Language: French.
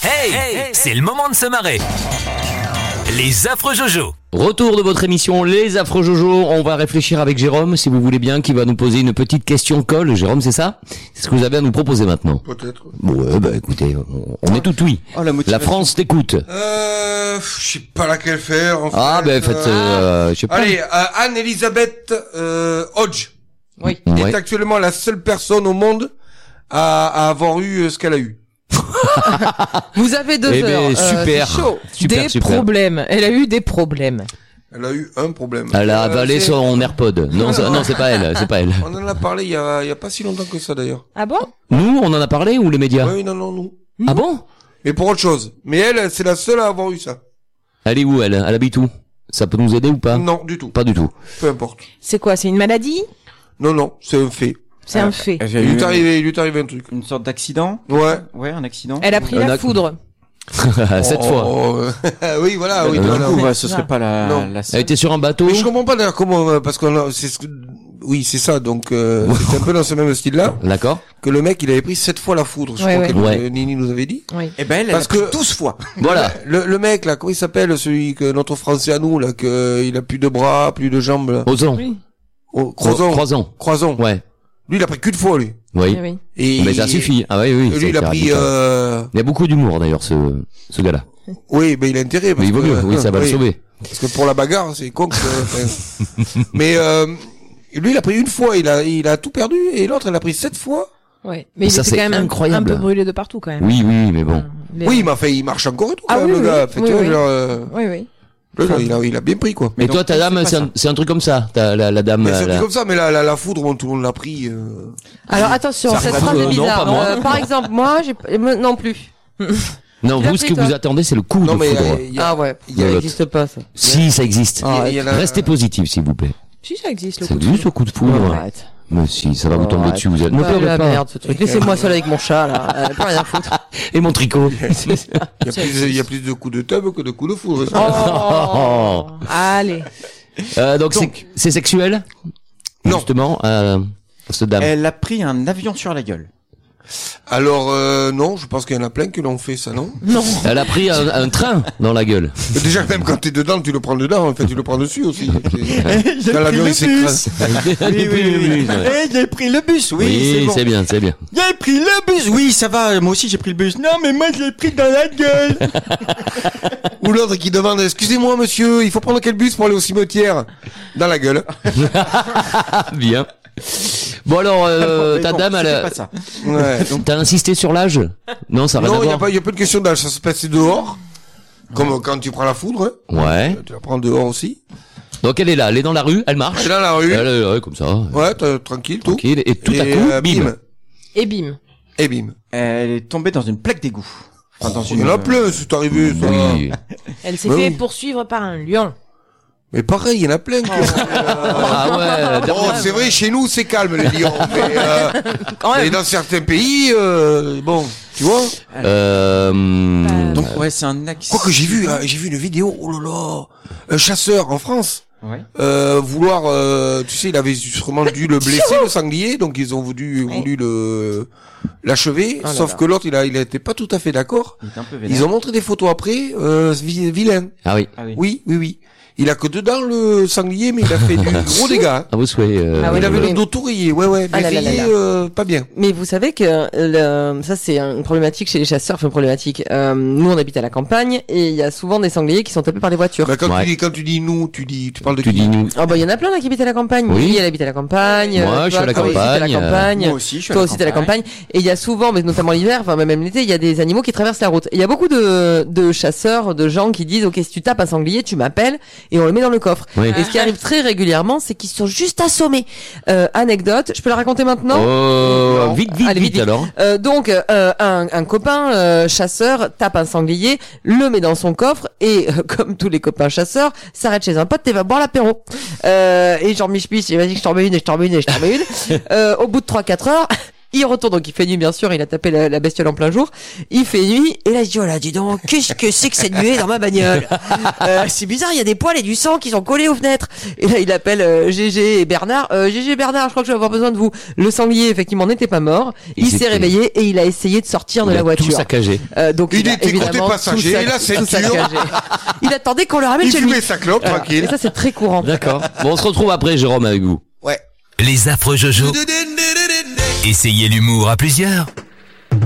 Hey, c'est le moment de se marrer. Les affreux Jojo. Retour de votre émission Les Affreux Jojo. On va réfléchir avec Jérôme, si vous voulez bien, qui va nous poser une petite question colle. Jérôme, c'est ça? C'est ce que vous avez à nous proposer maintenant? Peut-être. Ouais, bah écoutez, on est tout oui. Oh, La France t'écoute. Je sais pas laquelle faire. En Ah, fait, ben faites, je sais pas. Allez, Anne-Elisabeth Hodge Oui. Ouais. est actuellement la seule personne au monde à avoir eu ce qu'elle a eu. Vous avez 2 Eh ben, heures. super. C'est chaud. Super, des super. problèmes. Elle a eu des problèmes. Elle a eu un problème. Elle a avalé c'est- son AirPod. Non, non, c'est pas elle, c'est pas elle. On en a parlé il y a pas si longtemps que ça d'ailleurs. Ah bon? Nous, on en a parlé ou les médias? Oui, non, nous. Ah bon? Mais pour autre chose. Mais elle, c'est la seule à avoir eu ça. Elle est où elle? Elle habite où? Ça peut nous aider ou pas? Non, du tout. Pas du tout. Peu importe. C'est quoi? C'est une maladie? Non, c'est un fait. C'est un fait. J'ai Il lui eu est arrivé un truc. une sorte d'accident. Ouais. Ouais, un accident. Elle a pris la foudre. 7 fois. Oui, voilà, oui. Du voilà. coup, bah, ce serait pas la Non. Elle était sur un bateau. Mais je comprends pas d'ailleurs comment, parce qu'on a, oui, c'est ça, donc, c'est un peu dans ce même style-là, D'accord. que le mec, il avait pris 7 fois la foudre, je Ouais, crois ouais. que Ouais. Nini nous avait dit. Oui. Eh ben, elle Parce a pris que- 12 fois. Voilà. Le mec, là, comment il s'appelle, celui que, notre Français à nous, là, que, il a plus de bras, plus de jambes, là. Ozon. Oui. Oh, Croison. Croison. Ouais. Lui, il a pris qu'une fois, lui. Oui. Oui. Et Mais ça suffit. Ah oui, oui. Et lui, il a c'est pris, radical. Il y a beaucoup d'humour d'ailleurs, ce gars-là. oui, mais il a intérêt, Mais parce il vaut que, mieux. Oui, ça va le oui. sauver. Parce que pour la bagarre, c'est con que, enfin. Mais, lui, il a pris une fois, il a tout perdu, et l'autre, elle a pris 7 fois. Ouais. Mais il Ça, était c'est quand même incroyable. un peu brûlé de partout quand même. Oui, oui, mais bon. Oui, mais enfin, il marche encore et tout, Ah quand même, oui, le oui. gars. Fait, Oui, tu vois, oui. genre, Oui, oui. il a bien pris, quoi. Mais donc, toi, ta c'est dame, pas ça. c'est un truc comme ça. La dame. Mais c'est un la- truc comme ça, mais la foudre, bon, tout le monde l'a pris, Alors attention, Ça cette arrive phrase pas- est non, bizarre. pas moi. Par exemple, moi, non plus. Non, Tu l'as vous, ce pris, que vous toi attendez, c'est le coup Non, de mais foudre. Ah ouais. il y a- Ça n'existe pas ça. Si, ça existe. il y a la- Restez positif, s'il vous plaît. Si ça existe le C'est coup de juste le coup de foudre. Arrête. Mais si, ça va vous tomber Arrête. dessus, vous êtes. Ne Pas pleurez la pas. merde ce truc. Laissez-moi seul avec mon chat là. Plus rien à foutre. Et mon tricot. il y a plus de coups de tub que de coups de foudre. Oh. Allez. Donc, c'est sexuel? Non. Justement, cette dame. Elle a pris un avion sur la gueule. Alors, non, je pense qu'il y en a plein qui l'ont fait, ça, non? Non. Elle a pris un train dans la gueule. Mais déjà, même quand t'es dedans, tu le prends dedans, en fait, tu le prends dessus aussi. Quand l'avion, il s'écrase. J'ai pris le bus, oui, Oui, bon. c'est bien, c'est bien. J'ai pris le bus, oui, ça va, moi aussi j'ai pris le bus. Non, mais moi je l'ai pris dans la gueule. Ou l'autre qui demande, excusez-moi, monsieur, il faut prendre quel bus pour aller au cimetière? Dans la gueule. Bien. Bon alors, Mais ta bon, dame, c'était elle pas ça. Ouais. t'as insisté sur l'âge? Non, ça n'a rien Non, à voir. il y a pas de question d'âge, ça se passe dehors. Comme quand tu prends la foudre, hein. Ouais. Tu la prends dehors aussi. Donc elle est là, elle est dans la rue, elle marche. C'est dans la rue. Elle est là, comme ça. Ouais, tranquille, tout. Tranquille. Et tout à Et, coup, bim. Et bim. Et bim. Elle est tombée dans une plaque d'égout. Enfin, dans Il y en a plein, c'est arrivé, ça. Oui. Elle s'est Bah fait oui. poursuivre par un lion. Mais pareil, il y en a plein. Ah ouais. Bon, c'est vrai, chez nous, c'est calme, les lions. Quand Mais même. dans certains pays, bon, tu vois. Donc, ouais, c'est un accident. Quoi que j'ai vu une vidéo, oh là là, un chasseur en France, Ouais. vouloir, tu sais, il avait sûrement dû le blesser, le sanglier, donc ils ont voulu l'achever, Oh là sauf là. que l'autre, il était pas tout à fait d'accord. Il était un peu vénère. Ils ont montré des photos après, vilain. Ah oui. Ah oui. Oui. Il a que dedans le sanglier, mais il a fait du gros dégât. À vos souhaits. Ah oui, Il avait oui. le dos tout rayé, ouais, Ah mais là là là rayé, là. pas bien. Mais vous savez que ça c'est une problématique chez les chasseurs, enfin une problématique. Nous on habite à la campagne et il y a souvent des sangliers qui sont tapés par les voitures. Bah, quand Ouais. tu dis nous, tu parles de Tu qui? dis nous. Ah bah il y en a plein là qui habitent à la campagne. Oui. Elle habite à la campagne. Moi, je suis à la toi aussi, t'es à la campagne, campagne. Moi aussi, je suis à Toi la aussi t'es à la campagne. campagne. Et il y a souvent, mais notamment l'hiver, enfin même l'été, il y a des animaux qui traversent la route. Et il y a beaucoup de chasseurs, de gens qui disent ok si tu tapes un sanglier, tu m'appelles et on le met dans le coffre. Oui. Et ce qui arrive très régulièrement, c'est qu'ils sont juste assommés. Anecdote, je peux la raconter maintenant? Oh, Non. vite, Allez, vite. alors. Donc un copain chasseur tape un sanglier, le met dans son coffre et comme tous les copains chasseurs, s'arrête chez un pote et va boire l'apéro. Et genre Mich, il m'a dit que je t'en mets une et je t'en mets une et je t'en mets une. Au bout de 3-4 heures, Il retourne, donc il fait nuit bien sûr, il a tapé la bestiole en plein jour. Il fait nuit, et là il dit, oh là, dis donc, qu'est-ce que c'est que cette nuée dans ma bagnole? C'est bizarre, il y a des poils et du sang qui sont collés aux fenêtres. Et là il appelle Gégé et Bernard. Gégé et Bernard, je crois que je vais avoir besoin de vous. Le sanglier effectivement n'était pas mort. Il s'est réveillé et il a essayé de sortir de la voiture. Tout saccagé. Donc Il était côté évidemment passager, tout et la ceinture. saccagé. Il attendait qu'on le ramène Il chez lui. fumait sa clope, Voilà. tranquille. Et ça c'est très courant. D'accord. Bon, on se retrouve après, Jérôme, avec vous. Ouais. Les affreux Jojo. Essayez l'humour à plusieurs.